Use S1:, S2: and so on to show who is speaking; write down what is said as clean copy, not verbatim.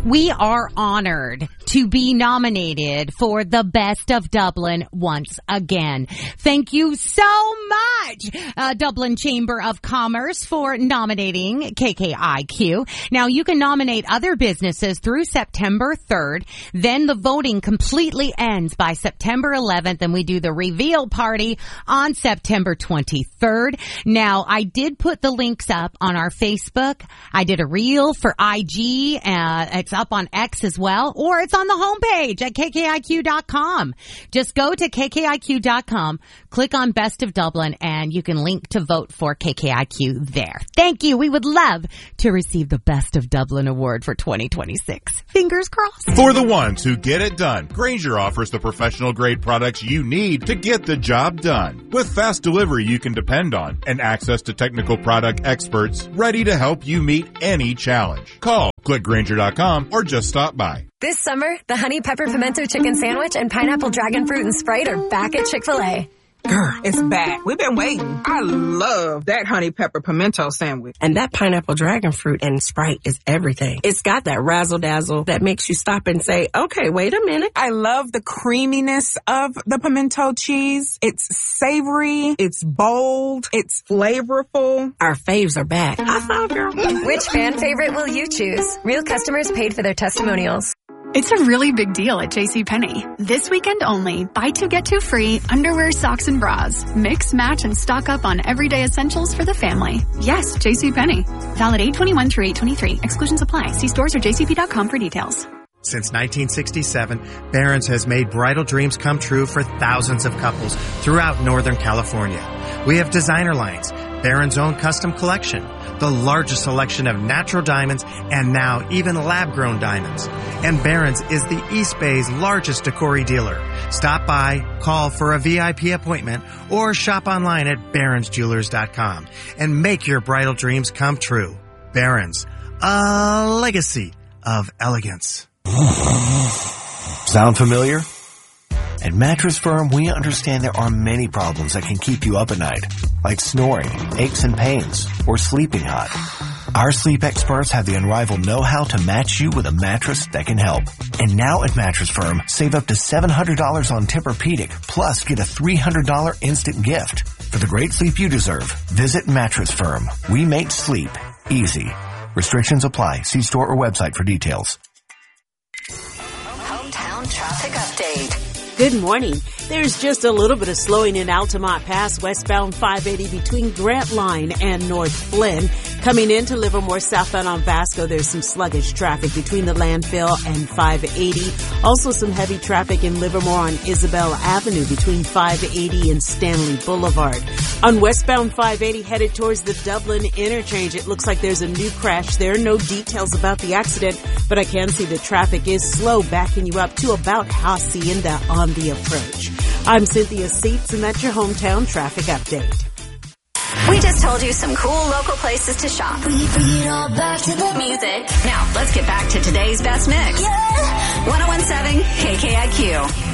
S1: We are honored to be nominated for the Best of Dublin once again. Thank you so much, Dublin Chamber of Commerce, for nominating KKIQ. Now, you can nominate other businesses through September 3rd. Then the voting completely ends by September 11th, and we do the reveal party on September 23rd. Now, I did put the links up on our Facebook. I did a reel for IG. It's up on X as well, or it's on the homepage at KKIQ.com. Just go to KKIQ.com, click on Best of Dublin, and you can link to vote for KKIQ there. Thank you. We would love to receive the Best of Dublin award for 2026. Fingers crossed.
S2: For the ones who get it done, Grainger offers the professional grade products you need to get the job done. With fast delivery you can depend on and access to technical product experts ready to help you meet any challenge. Call, click Grainger.com, or just stop by.
S3: This summer, the Honey Pepper Pimento Chicken Sandwich and Pineapple Dragon Fruit and Sprite are back at Chick-fil-A.
S4: Girl, it's back. We've been waiting. I love that Honey Pepper Pimento Sandwich.
S5: And that Pineapple Dragon Fruit and Sprite is everything. It's got that razzle-dazzle that makes you stop and say, okay, wait a minute.
S4: I love the creaminess of the pimento cheese. It's savory. It's bold. It's flavorful.
S5: Our faves are back. High five, girl.
S3: Which fan favorite will you choose? Real customers paid for their testimonials.
S6: It's a really big deal at JCPenney. This weekend only, buy two, get two free, underwear, socks, and bras. Mix, match, and stock up on everyday essentials for the family. Yes, JCPenney. Valid 8/21 through 8/23. Exclusions apply. See stores or jcp.com for details.
S7: Since 1967, Barron's has made bridal dreams come true for thousands of couples throughout Northern California. We have designer lines, Barron's own custom collection, the largest selection of natural diamonds, and now even lab-grown diamonds. And Barron's is the East Bay's largest Decory dealer. Stop by, call for a VIP appointment, or shop online at barronsjewelers.com and make your bridal dreams come true. Barron's, a legacy of elegance.
S8: Sound familiar? At Mattress Firm, we understand there are many problems that can keep you up at night, like snoring, aches and pains, or sleeping hot. Our sleep experts have the unrivaled know-how to match you with a mattress that can help. And now at Mattress Firm, save up to $700 on Tempur-Pedic, plus get a $300 instant gift. For the great sleep you deserve, visit Mattress Firm. We make sleep easy. Restrictions apply. See store or website for details.
S3: Hometown traffic update.
S9: Good morning. There's just a little bit of slowing in Altamont Pass, westbound 580 between Grant Line and North Flynn. Coming into Livermore southbound on Vasco, there's some sluggish traffic between the landfill and 580. Also some heavy traffic in Livermore on Isabel Avenue between 580 and Stanley Boulevard. On westbound 580 headed towards the Dublin interchange, it looks like there's a new crash there. No details about the accident, but I can see the traffic is slow, backing you up to about Hacienda on the approach. I'm Cynthia Seats, and that's your hometown traffic update.
S3: We just told you some cool local places to shop. Bring it all back to the music. Now, let's get back to today's best mix. Yeah. 101.7 KKIQ.